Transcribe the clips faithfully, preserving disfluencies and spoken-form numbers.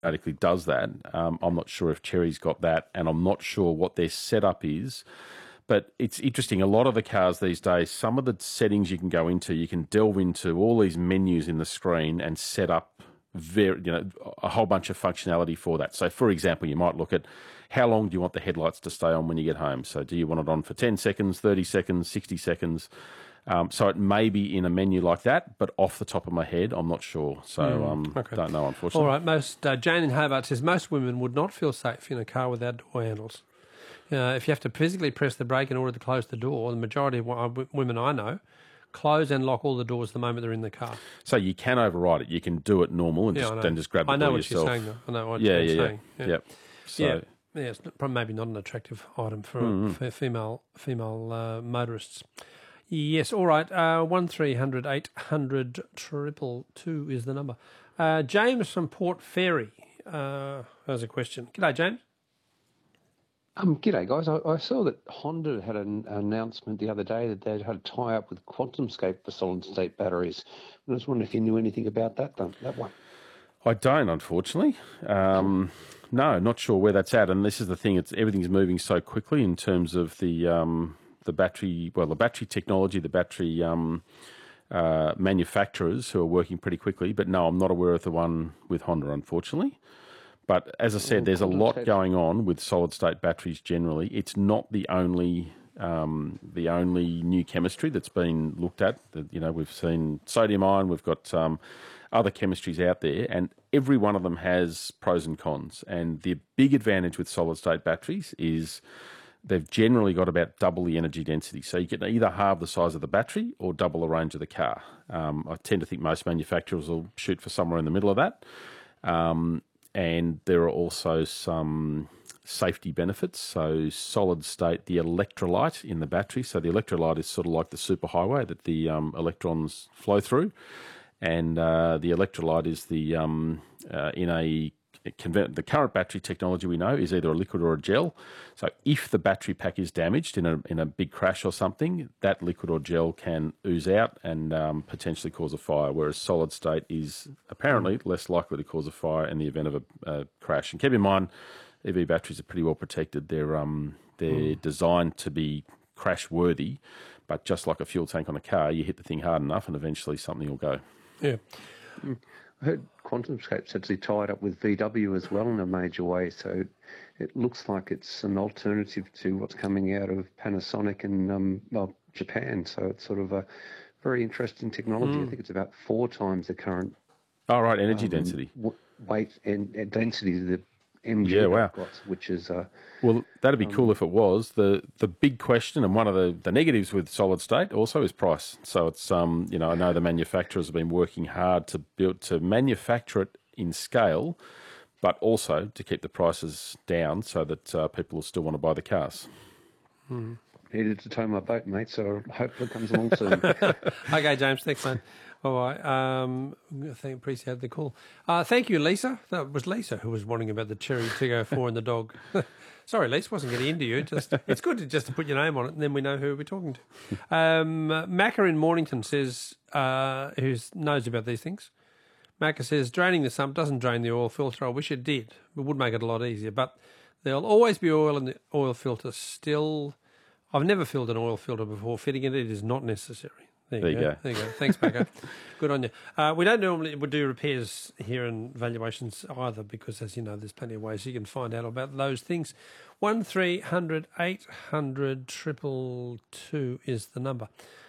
automatically does that. Um, I'm not sure if Chery's got that, and I'm not sure what their setup is. But it's interesting. A lot of the cars these days, some of the settings you can go into, you can delve into all these menus in the screen and set up very, you know, a whole bunch of functionality for that. So, for example, you might look at how long do you want the headlights to stay on when you get home. So, do you want it on for ten seconds, thirty seconds, sixty seconds? Um, so it may be in a menu like that, but off the top of my head, I'm not sure. So mm, um, okay. don't know, unfortunately. All right. Most uh, Jane in Hobart says most women would not feel safe in a car without door handles. Uh, if you have to physically press the brake in order to close the door, the majority of w- women I know close and lock all the doors the moment they're in the car. So you can override it. You can do it normal and, yeah, just, and just grab the I know door what yourself. You're saying, though. I know what yeah, you're yeah, saying. Yeah, yeah. Yep. So, yeah. Yeah, it's not, maybe not an attractive item for, mm-hmm. for female female uh, motorists. Yes, all right. Uh, one three hundred eight hundred triple two is the number. Uh, James from Port Fairy uh, has a question. G'day, James. Um, g'day, guys. I, I saw that Honda had an announcement the other day that they'd had a tie-up with QuantumScape for solid-state batteries. I was wondering if you knew anything about that, that one. I don't, unfortunately. Um, no, not sure where that's at. And this is the thing; it's everything's moving so quickly in terms of the um, the battery. Well, the battery technology, the battery um, uh, manufacturers who are working pretty quickly. But no, I'm not aware of the one with Honda, unfortunately. But as I said, there's a lot going on with solid-state batteries generally. It's not the only um, the only new chemistry that's been looked at. You know, we've seen sodium-ion, we've got um, other chemistries out there, and every one of them has pros and cons. And the big advantage with solid-state batteries is they've generally got about double the energy density. So you can either halve the size of the battery or double the range of the car. Um, I tend to think most manufacturers will shoot for somewhere in the middle of that. Um, And there are also some safety benefits. So solid state, the electrolyte in the battery. So the electrolyte is sort of like the superhighway that the um, electrons flow through. And uh, the electrolyte is the um, uh, in a the current battery technology we know is either a liquid or a gel. So if the battery pack is damaged in a in a big crash or something, that liquid or gel can ooze out and um, potentially cause a fire, whereas solid state is apparently less likely to cause a fire in the event of a, a crash. And keep in mind, E V batteries are pretty well protected. They're um they're mm. designed to be crash worthy, but just like a fuel tank on a car, you hit the thing hard enough and eventually something will go. Yeah. Mm. I heard QuantumScape's actually tied up with V W as well in a major way, so it looks like it's an alternative to what's coming out of Panasonic and um, well, Japan. So it's sort of a very interesting technology. Mm. I think it's about four times the current. Oh, right, energy um, density, w- weight and, and density of the M G yeah, wow. got, which is uh, well, that'd be um, cool if it was. the The big question and one of the, the negatives with solid state also is price. So it's um you know I know the manufacturers have been working hard to build to manufacture it in scale, but also to keep the prices down so that uh, people will still want to buy the cars. Hmm. Needed to tow my boat, mate. So hopefully it comes along soon. Okay, James. Thanks, man. All right. Um, I think appreciate the call. Uh, thank you, Lisa. That was Lisa who was wanting about the Cherry two oh four and the dog. Sorry, Lisa, wasn't getting into you. Just it's good to just to put your name on it, and then we know who we're talking to. Um, Macca in Mornington says, uh, who knows about these things. Macca says, draining the sump doesn't drain the oil filter. I wish it did. It would make it a lot easier, but there'll always be oil in the oil filter. Still, I've never filled an oil filter before fitting it. It is not necessary. There you, there you go. go. There you go. Thanks, Paco. Good on you. Uh, we don't normally would do repairs here and valuations either because, as you know, there's plenty of ways you can find out about those things. One three hundred eight hundred triple two is the number.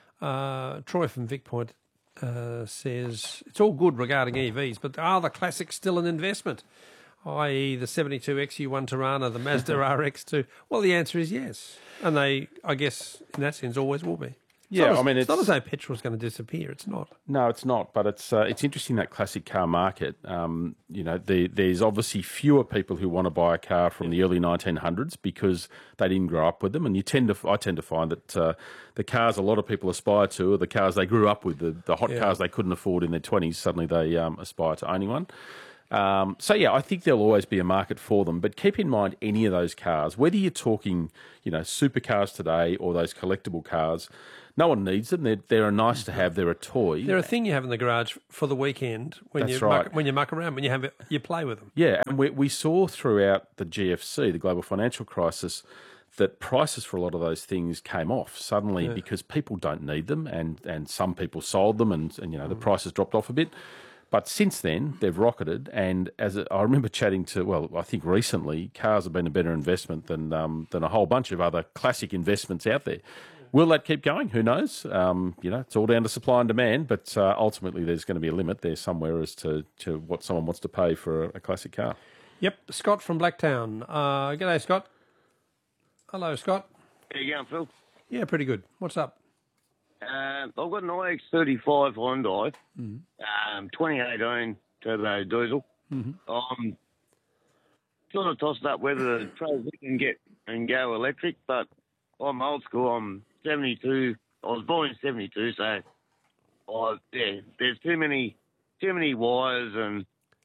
Uh, Troy from Vic Point uh, says it's all good regarding E Vs, but are the classics still an investment? that is, the seventy-two X U one Tirana, the Mazda R X two. Well, the answer is yes, and they, I guess, in that sense, always will be. It's yeah, as, I mean, it's, it's not as though petrol's going to disappear. It's not. No, it's not. But it's uh, it's interesting, that classic car market. Um, you know, the, there's obviously fewer people who want to buy a car from yeah. the early nineteen hundreds because they didn't grow up with them. And you tend to, I tend to find that uh, the cars a lot of people aspire to are the cars they grew up with, the, the hot yeah. cars they couldn't afford in their twenties. Suddenly they um, aspire to owning one. Um, so, yeah, I think there'll always be a market for them. But keep in mind, any of those cars, whether you're talking, you know, supercars today or those collectible cars, no one needs them. They're, they're a nice to have. They're a toy. They're a thing you have in the garage for the weekend when That's you right. muck, when you muck around, when you have it, you play with them. Yeah, and we, we saw throughout the G F C, the global financial crisis, that prices for a lot of those things came off suddenly yeah. because people don't need them, and, and some people sold them, and, and you know the prices dropped off a bit. But since then, they've rocketed, and as a, I remember chatting to, well, I think recently, cars have been a better investment than um, than a whole bunch of other classic investments out there. Will that keep going? Who knows? Um, you know, it's all down to supply and demand, but uh, ultimately there's going to be a limit there somewhere as to, to what someone wants to pay for a, a classic car. Yep, Scott from Blacktown. Uh, g'day, Scott. Hello, Scott. How you going, Phil? Yeah, pretty good. What's up? Um, I've got an i X thirty-five Hyundai, mm-hmm. um, twenty eighteen turbo diesel. Mm-hmm. Um, sort of tossed up whether to transition and get and go electric, but I'm old school. I'm seventy-two. I was born in seventy-two, so I, yeah, there's too many too many wires and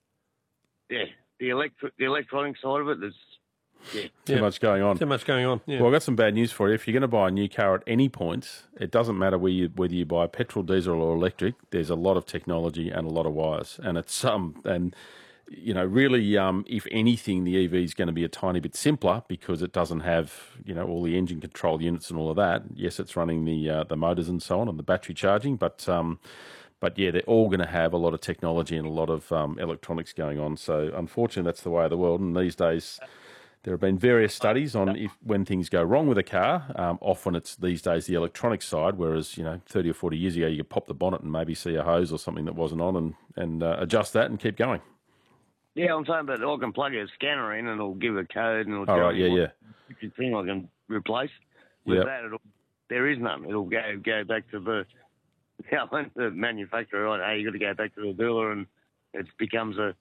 yeah, the electric the electronic side of it is. Yeah. Too yeah. much going on. Too much going on. Yeah. Well, I've got some bad news for you. If you're going to buy a new car at any point, it doesn't matter whether you, whether you buy petrol, diesel, or electric. There's a lot of technology and a lot of wires, and it's um and you know really um if anything, the E V is going to be a tiny bit simpler because it doesn't have you know all the engine control units and all of that. Yes, it's running the uh, the motors and so on and the battery charging, but um. But yeah, they're all going to have a lot of technology and a lot of um, electronics going on. So unfortunately, that's the way of the world. And these days, there have been various studies on if when things go wrong with a car. Um, often it's these days the electronic side, whereas you know thirty or forty years ago you could pop the bonnet and maybe see a hose or something that wasn't on, and and uh, adjust that and keep going. Yeah, I'm saying, but I can plug a scanner in and it'll give a code and it'll oh, tell right, me yeah, what yeah. thing I can replace. With yep. that, it'll, there is none. It'll go go back to the yeah, the manufacturer. Right, hey, you got to go back to the dealer, and it becomes a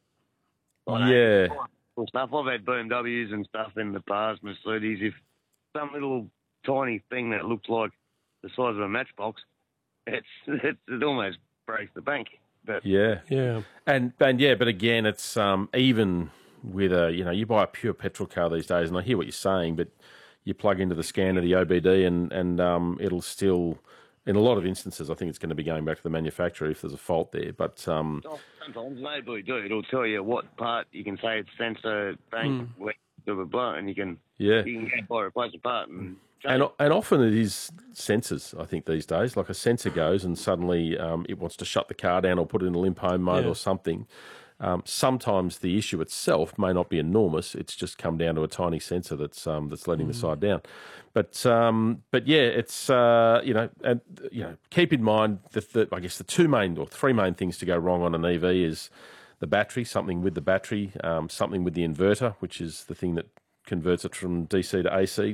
yeah. Know, stuff. I've had B M Ws and stuff in the past, Mercedes. If some little tiny thing that looks like the size of a matchbox, it's, it's it almost breaks the bank. But yeah, yeah, and and yeah, but again, it's um even with a you know you buy a pure petrol car these days, and I hear what you're saying, but you plug into the scanner, the O B D, and and um it'll still. In a lot of instances, I think it's going to be going back to the manufacturer if there's a fault there. But um, sometimes nobody do. It'll tell you what part you can say it's sensor, bank, mm. blah blah blah, and you can yeah you can go buy a replace a part and. And, and often it is sensors, I think, these days. Like a sensor goes and suddenly um, it wants to shut the car down or put it in a limp home mode yeah. or something. Um, sometimes the issue itself may not be enormous. It's just come down to a tiny sensor that's um, that's letting mm. the side down. But um, but yeah, it's uh, you know and you know keep in mind that the, I guess the two main or three main things to go wrong on an E V is the battery, something with the battery, um, something with the inverter, which is the thing that converts it from D C to A C.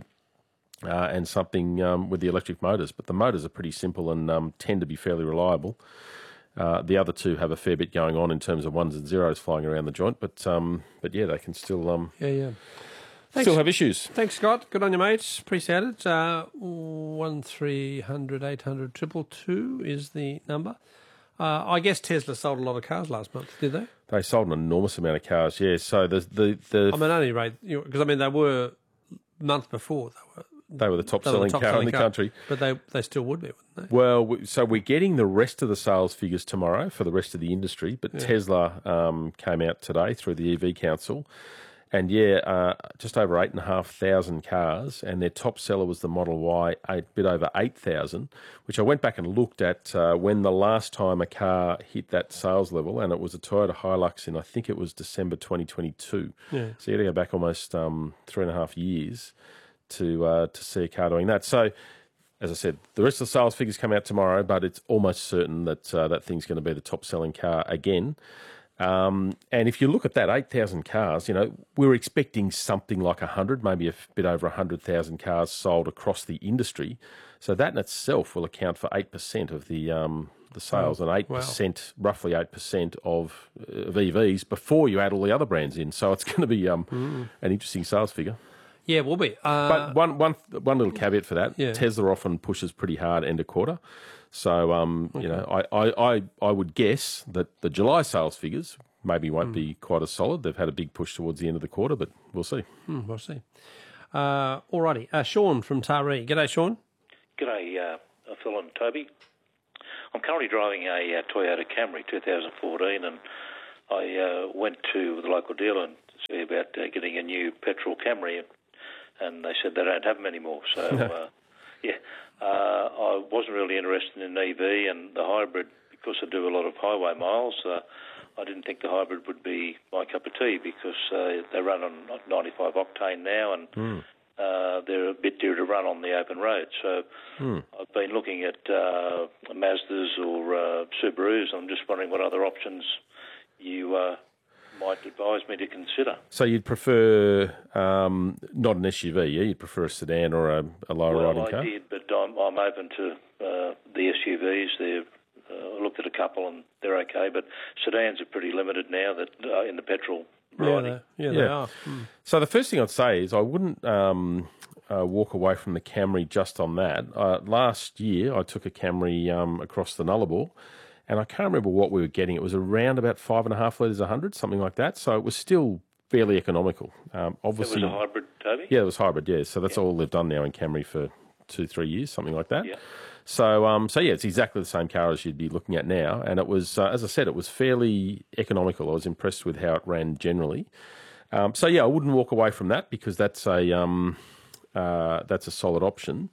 Uh, and something um, with the electric motors. But the motors are pretty simple and um, tend to be fairly reliable. Uh, the other two have a fair bit going on in terms of ones and zeros flying around the joint. But um, but yeah, they can still um, yeah yeah Thanks. Still have issues. Thanks, Scott. Good on you, mates. Appreciate it. Uh, one three hundred eight hundred triple two is the number. Uh, I guess Tesla sold a lot of cars last month, did they? They sold an enormous amount of cars. Yeah. So the the the. I mean, only rate because I mean they were month before they were. They were the top-selling top car in the car, country. But they they still would be, wouldn't they? Well, so we're getting the rest of the sales figures tomorrow for the rest of the industry, but yeah. Tesla um, came out today through the E V Council, and yeah, uh, just over eight and a half thousand cars, and their top seller was the Model Y, a bit over eight thousand, which I went back and looked at uh, when the last time a car hit that sales level, and it was a Toyota Hilux in, I think it was December twenty twenty-two. Yeah. So you got to go back almost um, three and a half years to uh, to see a car doing that. So, as I said, the rest of the sales figures come out tomorrow, but it's almost certain that uh, that thing's going to be the top-selling car again. Um, and if you look at that, eight thousand cars, you know, we were expecting something like one hundred, maybe a bit over one hundred thousand cars sold across the industry. So that in itself will account for eight percent of the um, the sales oh, and eight percent, wow. roughly eight percent of, of E Vs before you add all the other brands in. So it's going to be um, mm. an interesting sales figure. Yeah, it will be. Uh, but one, one, one little caveat for that, yeah. Tesla often pushes pretty hard end of quarter. So, um, okay. you know, I, I, I, I would guess that the July sales figures maybe won't mm. be quite as solid. They've had a big push towards the end of the quarter, but we'll see. Mm, we'll see. Uh, alrighty. Uh, Sean from Taree. G'day, Sean. G'day, uh, Phil and Toby. I'm currently driving a uh, Toyota Camry twenty fourteen, and I uh, went to the local dealer and see about uh, getting a new petrol Camry, and, and they said they don't have them anymore. So, uh, yeah, uh, I wasn't really interested in an E V and the hybrid because I do a lot of highway miles. Uh, I didn't think the hybrid would be my cup of tea because uh, they run on ninety-five octane now, and mm. uh, they're a bit dear to run on the open road. So mm. I've been looking at uh, Mazdas or uh, Subarus. I'm just wondering what other options you uh, might advise me to consider. So you'd prefer um, not an S U V, yeah? You'd prefer a sedan or a, a lower well, riding I car? I did, but I'm, I'm open to uh, the S U Vs. They're Uh, I looked at a couple and they're okay, but sedans are pretty limited now that uh, in the petrol riding. Yeah, they, yeah, they are. Mm. So the first thing I'd say is I wouldn't um, uh, walk away from the Camry just on that. Uh, last year I took a Camry um, across the Nullarbor, and I can't remember what we were getting. It was around about five and a half litres a hundred, something like that. So it was still fairly economical. Um, obviously, it was a hybrid, Toby? Yeah, it was hybrid, yeah. So that's yeah. all they've done now in Camry for two, three years, something like that. Yeah. So, um, so yeah, it's exactly the same car as you'd be looking at now, and it was, uh, as I said, it was fairly economical. I was impressed with how it ran generally. Um, so yeah, I wouldn't walk away from that because that's a um, uh, that's a solid option.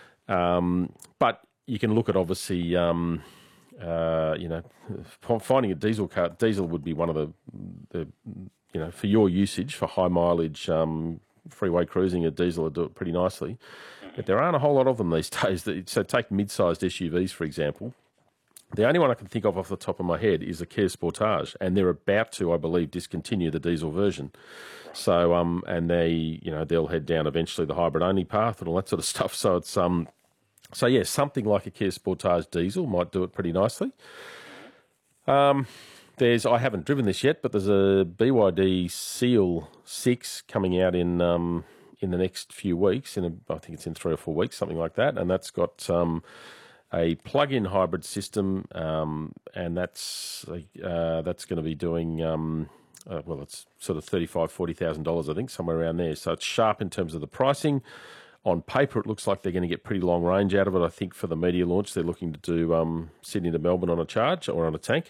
Um, but you can look at obviously, um, uh, you know, finding a diesel car. Diesel would be one of the, the you know, for your usage for high mileage um, freeway cruising, a diesel will do it pretty nicely. But there aren't a whole lot of them these days. So take mid-sized S U Vs, for example. The only one I can think of off the top of my head is a Kia Sportage, and they're about to, I believe, discontinue the diesel version. So, um, and they, you know, they'll head down eventually the hybrid-only path and all that sort of stuff. So it's, um, so yeah, something like a Kia Sportage diesel might do it pretty nicely. Um, there's, I haven't driven this yet, but there's a B Y D Seal six coming out in. Um, in the next few weeks, in a, I think it's in three or four weeks, something like that, and that's got um, a plug-in hybrid system, um, and that's uh, that's going to be doing, um, uh, well, it's sort of thirty-five thousand dollars, forty thousand dollars, I think, somewhere around there. So it's sharp in terms of the pricing. On paper, it looks like they're going to get pretty long range out of it. I think for the media launch, they're looking to do um, Sydney to Melbourne on a charge or on a tank.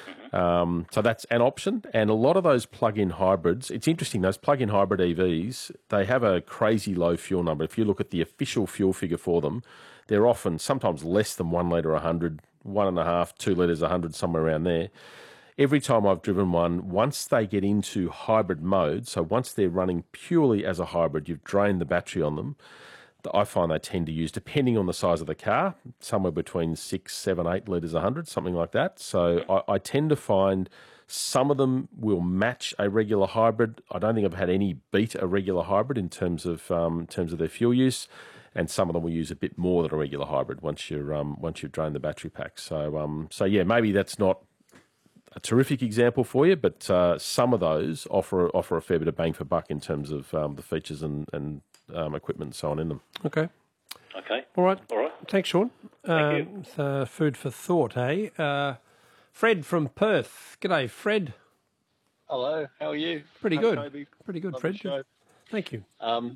Um, so that's an option. And a lot of those plug-in hybrids, it's interesting, those plug-in hybrid E Vs, they have a crazy low fuel number. If you look at the official fuel figure for them, they're often sometimes less than one litre a hundred, one and a half, two litres a hundred, somewhere around there. Every time I've driven one, once they get into hybrid mode, so once they're running purely as a hybrid, you've drained the battery on them, I find they tend to use, depending on the size of the car, somewhere between six, seven, eight litres a hundred, something like that. So I, I tend to find some of them will match a regular hybrid. I don't think I've had any beat a regular hybrid in terms of um, in terms of their fuel use, and some of them will use a bit more than a regular hybrid once you're um, once you've drained the battery pack. So um, so yeah, maybe that's not a terrific example for you, but uh, some of those offer offer a fair bit of bang for buck in terms of um, the features and and Um, equipment and so on in them. Okay. Okay. All right. All right. Thanks, Sean. Thank um, you. Uh, food for thought, eh? Uh, Fred from Perth. G'day, Fred. Hello. How are you? Pretty Hi, good. Toby. Pretty good, Love Fred. the show. Thank you. Um,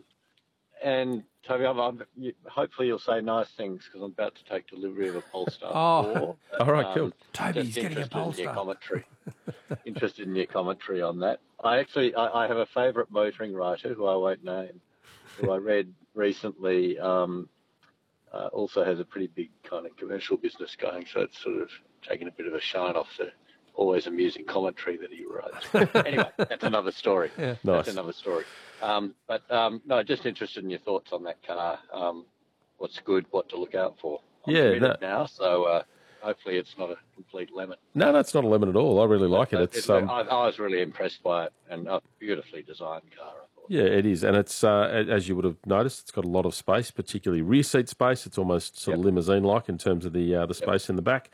and Toby, I'm, I'm, you, hopefully you'll say nice things because I'm about to take delivery of a Polestar. Oh, all right, cool. Um, Toby's getting a Polestar. In your commentary. Interested in your commentary on that. I actually, I, I have a favourite motoring writer who I won't name, who I read recently, um, uh, also has a pretty big kind of commercial business going, so it's sort of taking a bit of a shine off the always amusing commentary that he writes. Anyway, that's another story. Yeah. That's Nice. another story. Um, but um, no, just interested in your thoughts on that car. Um, what's good, what to look out for. I'm Yeah, committed no- now, so uh, hopefully it's not a complete lemon. No, that's not a lemon at all. I really like it. But It's it- um, I, I was really impressed by it, and a beautifully designed car, I thought. yeah, it is, and it's uh, a- as you would have noticed, it's got a lot of space, particularly rear seat space. It's almost sort of Yep. limousine-like in terms of the uh, the space in the back.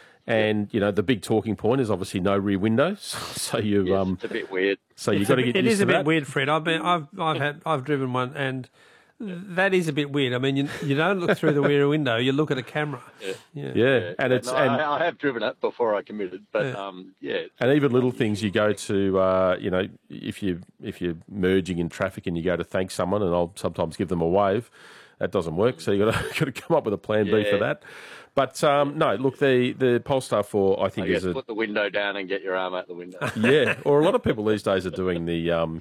And you know, the big talking point is obviously no rear windows. So you Yes, um, it's a bit weird. so you've It's got a to bit- get it used is to a bit that. weird, Fred. I've been, I've, I've had, I've driven one, and that is a bit weird. I mean, you, you don't look through the rear window; you look at a camera. Yeah, yeah, yeah. and it's no, and I, I have driven it before I committed, but Yeah. um, yeah, and even little things you go to, uh, you know, if you if you're merging in traffic and you go to thank someone, and I'll sometimes give them a wave. That doesn't work, so you got to got to come up with a plan B for Yeah. that. But um, no, look, the the Polestar four, I think, I guess is a put the window down and get your arm out the window. yeah. Or a lot of people these days are doing the um,